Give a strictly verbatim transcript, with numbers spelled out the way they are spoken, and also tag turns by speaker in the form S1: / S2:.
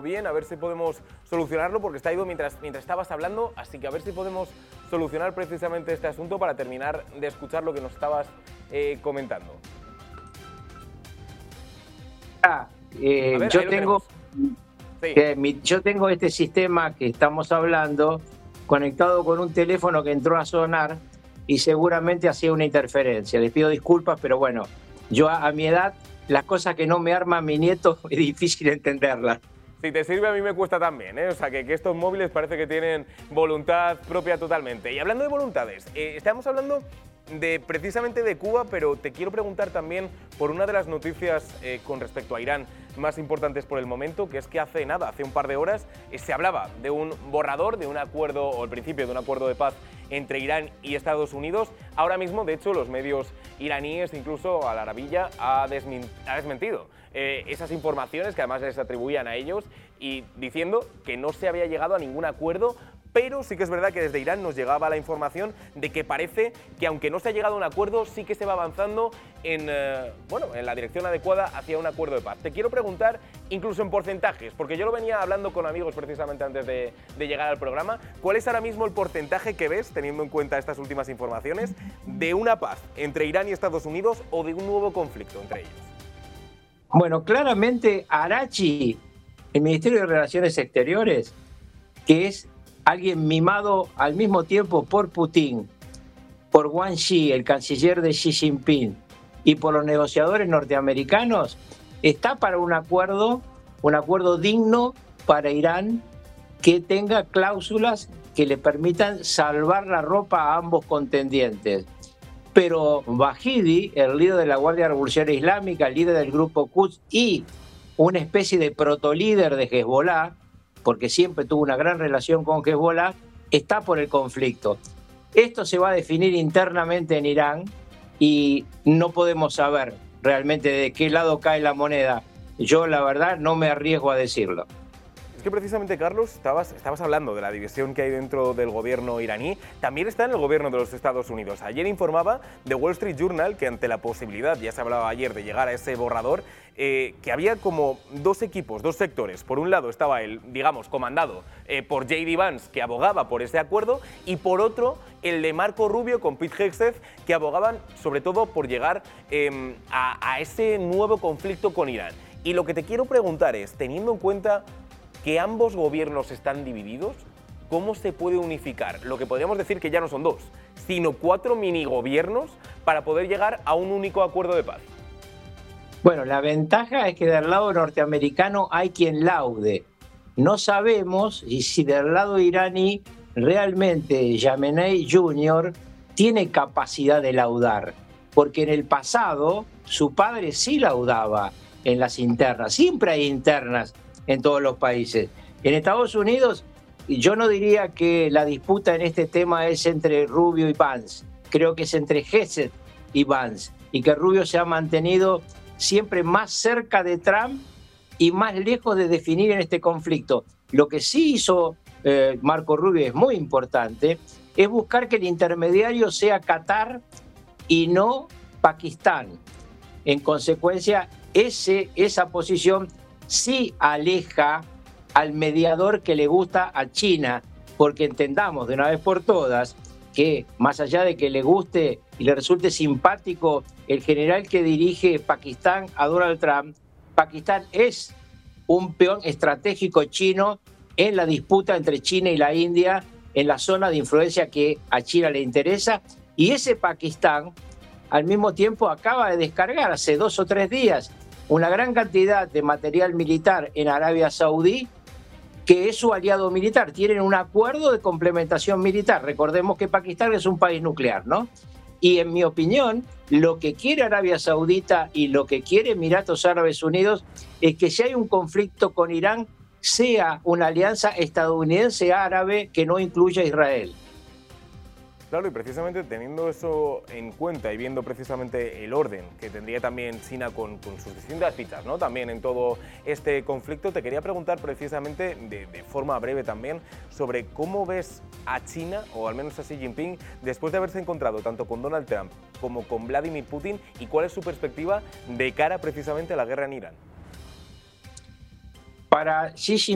S1: bien, a ver si podemos solucionarlo, porque está ido mientras, mientras estabas hablando, así que a ver si podemos solucionar precisamente este asunto para terminar de escuchar lo que nos estabas eh, comentando.
S2: Ah, eh,
S1: a ver,
S2: yo tengo
S1: sí.
S2: que mi, yo tengo este sistema que estamos hablando conectado con un teléfono que entró a sonar y seguramente hacía una interferencia. Les pido disculpas, pero bueno, yo a, a mi edad, las cosas que no me arma mi nieto es difícil entenderlas.
S1: Si te sirve, a mí me cuesta también, ¿eh? O sea, que, que estos móviles parece que tienen voluntad propia totalmente. Y hablando de voluntades, eh, estamos hablando de precisamente de Cuba, pero te quiero preguntar también por una de las noticias eh, con respecto a Irán más importantes por el momento, que es que hace nada, hace un par de horas, eh, se hablaba de un borrador, de un acuerdo, o el principio de un acuerdo de paz entre Irán y Estados Unidos. Ahora mismo, de hecho, los medios iraníes, incluso Al Arabiya, ha, ha desmentido eh, esas informaciones que además les atribuían a ellos, y diciendo que no se había llegado a ningún acuerdo. Pero sí que es verdad que desde Irán nos llegaba la información de que parece que, aunque no se ha llegado a un acuerdo, sí que se va avanzando en, eh, bueno, en la dirección adecuada hacia un acuerdo de paz. Te quiero preguntar, incluso en porcentajes, porque yo lo venía hablando con amigos precisamente antes de, de llegar al programa, ¿cuál es ahora mismo el porcentaje que ves, teniendo en cuenta estas últimas informaciones, de una paz entre Irán y Estados Unidos o de un nuevo conflicto entre ellos?
S2: Bueno, claramente Arachi, el Ministerio de Relaciones Exteriores, que es alguien mimado al mismo tiempo por Putin, por Wang Yi, el canciller de Xi Jinping, y por los negociadores norteamericanos, está para un acuerdo, un acuerdo digno para Irán, que tenga cláusulas que le permitan salvar la ropa a ambos contendientes. Pero Bahidi, el líder de la Guardia Revolucionaria Islámica, el líder del grupo Quds y una especie de protolíder de Hezbollah, porque siempre tuvo una gran relación con Hezbollah, está por el conflicto. Esto se va a definir internamente en Irán y no podemos saber realmente de qué lado cae la moneda. Yo, la verdad, no me arriesgo a decirlo.
S1: Es que precisamente, Carlos, estabas, estabas hablando de la división que hay dentro del gobierno iraní, también está en el gobierno de los Estados Unidos. Ayer informaba The Wall Street Journal que ante la posibilidad, ya se hablaba ayer, de llegar a ese borrador, eh, que había como dos equipos, dos sectores. Por un lado estaba el, digamos, comandado eh, por J D Vance, que abogaba por ese acuerdo, y por otro, el de Marco Rubio con Pete Hegseth, que abogaban sobre todo por llegar eh, a, a ese nuevo conflicto con Irán. Y lo que te quiero preguntar es, teniendo en cuenta que ambos gobiernos están divididos, ¿cómo se puede unificar lo que podríamos decir que ya no son dos, sino cuatro minigobiernos para poder llegar a un único acuerdo de paz?
S2: Bueno, la ventaja es que del lado norteamericano hay quien laude. No sabemos si del lado iraní realmente Khamenei junior tiene capacidad de laudar, porque en el pasado su padre sí laudaba en las internas, siempre hay internas en todos los países. En Estados Unidos, yo no diría que la disputa en este tema es entre Rubio y Vance, creo que es entre Hegseth y Vance, y que Rubio se ha mantenido siempre más cerca de Trump y más lejos de definir en este conflicto. Lo que sí hizo eh, Marco Rubio es muy importante, es buscar que el intermediario sea Qatar y no Pakistán. En consecuencia, ese, esa posición sí aleja al mediador que le gusta a China, porque entendamos de una vez por todas que más allá de que le guste y le resulte simpático el general que dirige Pakistán a Donald Trump, Pakistán es un peón estratégico chino en la disputa entre China y la India, en la zona de influencia que a China le interesa, y ese Pakistán al mismo tiempo acaba de descargar hace dos o tres días una gran cantidad de material militar en Arabia Saudí, que es su aliado militar. Tienen un acuerdo de complementación militar. Recordemos que Pakistán es un país nuclear, ¿no? Y en mi opinión, lo que quiere Arabia Saudita y lo que quiere Emiratos Árabes Unidos es que si hay un conflicto con Irán, sea una alianza estadounidense-árabe que no incluya a Israel.
S1: Claro, y precisamente teniendo eso en cuenta y viendo precisamente el orden que tendría también China con, con sus distintas fichas, ¿no?, también en todo este conflicto, te quería preguntar precisamente, de, de forma breve también, sobre cómo ves a China, o al menos a Xi Jinping, después de haberse encontrado tanto con Donald Trump como con Vladimir Putin, y cuál es su perspectiva de cara precisamente a la guerra en Irán.
S2: Para Xi Jinping